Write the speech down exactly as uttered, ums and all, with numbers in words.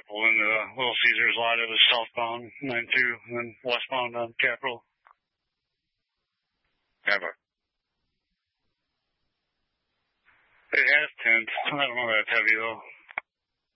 pulled into the Little Caesars lot. It was southbound nine two and then westbound on Capitol. Never. It has tint. I don't know that it's heavy, though.